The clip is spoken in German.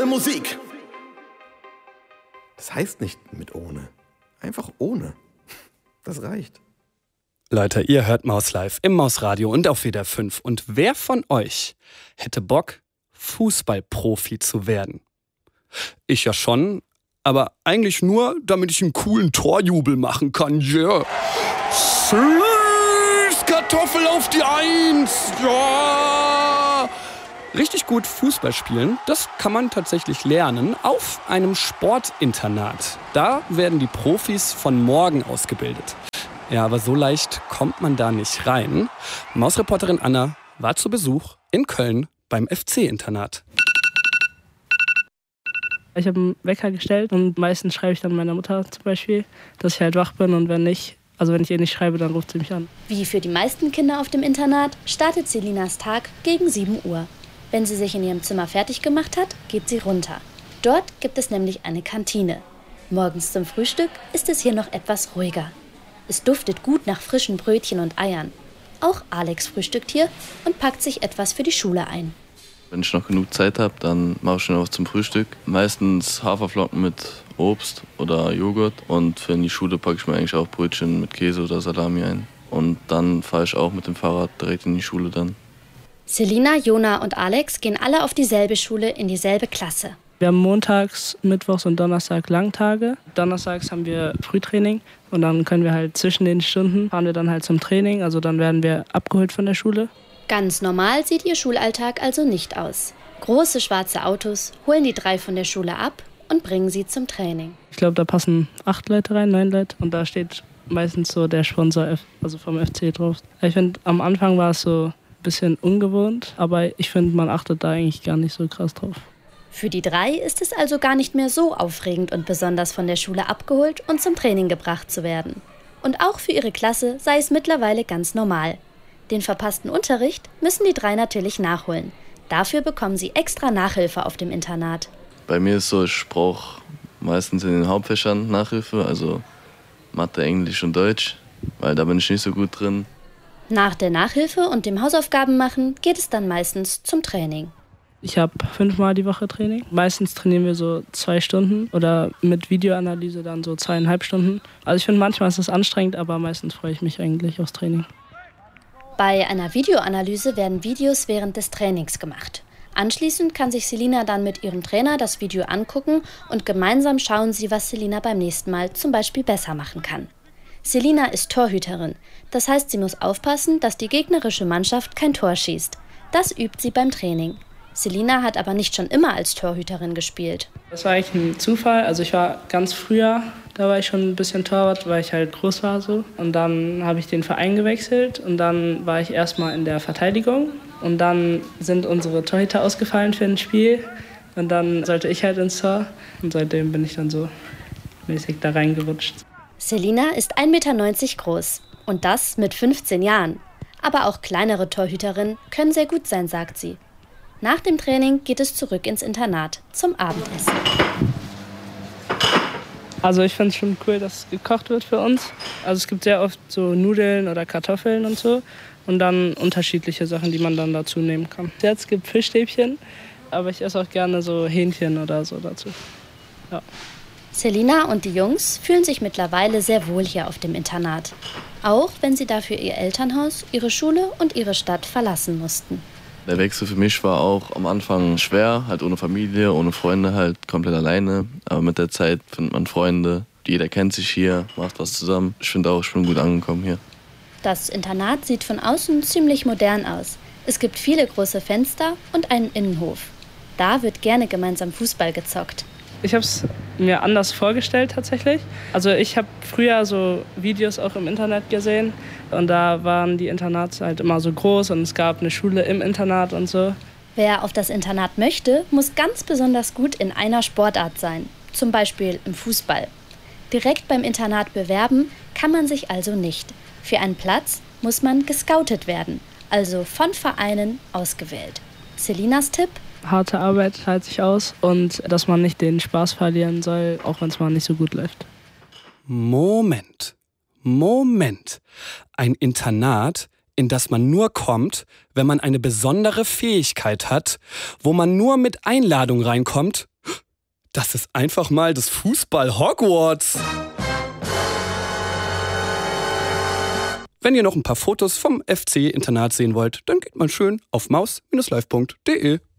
Musik. Das heißt nicht mit ohne. Einfach ohne. Das reicht. Leute, ihr hört Maus Live im Mausradio und auf WDR 5. Und wer von euch hätte Bock, Fußballprofi zu werden? Ich ja schon, aber eigentlich nur, damit ich einen coolen Torjubel machen kann. Yeah. Süß, Kartoffel auf die Eins. Ja. Richtig gut Fußball spielen, das kann man tatsächlich lernen auf einem Sportinternat. Da werden die Profis von morgen ausgebildet. Ja, aber so leicht kommt man da nicht rein. Mausreporterin Anna war zu Besuch in Köln beim FC-Internat. Ich habe einen Wecker gestellt und meistens schreibe ich dann meiner Mutter zum Beispiel, dass ich halt wach bin, und wenn nicht, also wenn ich ihr nicht schreibe, dann ruft sie mich an. Wie für die meisten Kinder auf dem Internat startet Selinas Tag gegen 7 Uhr. Wenn sie sich in ihrem Zimmer fertig gemacht hat, geht sie runter. Dort gibt es nämlich eine Kantine. Morgens zum Frühstück ist es hier noch etwas ruhiger. Es duftet gut nach frischen Brötchen und Eiern. Auch Alex frühstückt hier und packt sich etwas für die Schule ein. Wenn ich noch genug Zeit habe, dann mache ich schon auch zum Frühstück. Meistens Haferflocken mit Obst oder Joghurt. Und für in die Schule packe ich mir eigentlich auch Brötchen mit Käse oder Salami ein. Und dann fahre ich auch mit dem Fahrrad direkt in die Schule dann. Selina, Jona und Alex gehen alle auf dieselbe Schule in dieselbe Klasse. Wir haben montags, mittwochs und Donnerstag Langtage. Donnerstags haben wir Frühtraining und dann können wir halt zwischen den Stunden fahren wir dann halt zum Training. Also dann werden wir abgeholt von der Schule. Ganz normal sieht ihr Schulalltag also nicht aus. Große schwarze Autos holen die 3 von der Schule ab und bringen sie zum Training. Ich glaube, da passen 8 Leute rein, 9 Leute. Und da steht meistens so der Sponsor, also vom FC drauf. Ich finde, am Anfang war es so ein bisschen ungewohnt, aber ich finde, man achtet da eigentlich gar nicht so krass drauf. Für die 3 ist es also gar nicht mehr so aufregend und besonders, von der Schule abgeholt und zum Training gebracht zu werden. Und auch für ihre Klasse sei es mittlerweile ganz normal. Den verpassten Unterricht müssen die 3 natürlich nachholen. Dafür bekommen sie extra Nachhilfe auf dem Internat. Bei mir ist so, ich brauche meistens in den Hauptfächern Nachhilfe, also Mathe, Englisch und Deutsch, weil da bin ich nicht so gut drin. Nach der Nachhilfe und dem Hausaufgabenmachen geht es dann meistens zum Training. Ich habe 5-mal die Woche Training. Meistens trainieren wir so 2 Stunden oder mit Videoanalyse dann so 2,5 Stunden. Also ich finde, manchmal ist es anstrengend, aber meistens freue ich mich eigentlich aufs Training. Bei einer Videoanalyse werden Videos während des Trainings gemacht. Anschließend kann sich Selina dann mit ihrem Trainer das Video angucken und gemeinsam schauen sie, was Selina beim nächsten Mal zum Beispiel besser machen kann. Selina ist Torhüterin. Das heißt, sie muss aufpassen, dass die gegnerische Mannschaft kein Tor schießt. Das übt sie beim Training. Selina hat aber nicht schon immer als Torhüterin gespielt. Das war eigentlich ein Zufall. Also ich war ganz früher, da war ich schon ein bisschen Torwart, weil ich halt groß war so. Und dann habe ich den Verein gewechselt und dann war ich erstmal in der Verteidigung. Und dann sind unsere Torhüter ausgefallen für ein Spiel. Und dann sollte ich halt ins Tor. Und seitdem bin ich dann so mäßig da reingerutscht. Selina ist 1,90 Meter groß. Und das mit 15 Jahren. Aber auch kleinere Torhüterinnen können sehr gut sein, sagt sie. Nach dem Training geht es zurück ins Internat zum Abendessen. Also ich finde es schon cool, dass gekocht wird für uns. Also es gibt sehr oft so Nudeln oder Kartoffeln und so. Und dann unterschiedliche Sachen, die man dann dazu nehmen kann. Jetzt gibt es Fischstäbchen, aber ich esse auch gerne so Hähnchen oder so dazu. Ja. Selina und die Jungs fühlen sich mittlerweile sehr wohl hier auf dem Internat. Auch wenn sie dafür ihr Elternhaus, ihre Schule und ihre Stadt verlassen mussten. Der Wechsel für mich war auch am Anfang schwer, halt ohne Familie, ohne Freunde, halt komplett alleine. Aber mit der Zeit findet man Freunde, jeder kennt sich hier, macht was zusammen. Ich finde auch, ich bin gut angekommen hier. Das Internat sieht von außen ziemlich modern aus. Es gibt viele große Fenster und einen Innenhof. Da wird gerne gemeinsam Fußball gezockt. Ich habe es mir anders vorgestellt tatsächlich. Also ich habe früher so Videos auch im Internet gesehen und da waren die Internate halt immer so groß und es gab eine Schule im Internat und so. Wer auf das Internat möchte, muss ganz besonders gut in einer Sportart sein, zum Beispiel im Fußball. Direkt beim Internat bewerben kann man sich also nicht. Für einen Platz muss man gescoutet werden, also von Vereinen ausgewählt. Selinas Tipp? Harte Arbeit zahlt sich aus und dass man nicht den Spaß verlieren soll, auch wenn es mal nicht so gut läuft. Moment. Ein Internat, in das man nur kommt, wenn man eine besondere Fähigkeit hat, wo man nur mit Einladung reinkommt. Das ist einfach mal das Fußball-Hogwarts. Wenn ihr noch ein paar Fotos vom FC-Internat sehen wollt, dann geht mal schön auf maus-live.de.